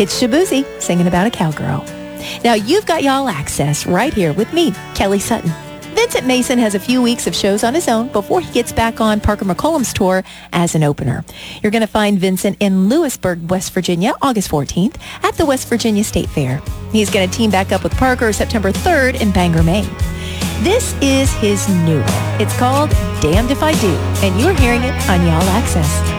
It's Shaboozey singing about a cowgirl. Now, you've got y'all access right here with me, Kelly Sutton. Vincent Mason has a few weeks of shows on his own before he gets back on Parker McCollum's tour as an opener. You're going to find Vincent in Lewisburg, West Virginia, August 14th at the West Virginia State Fair. He's going to team back up with Parker September 3rd in Bangor, Maine. This is his new one. It's called Damned If I Do, and you're hearing it on Y'all Access.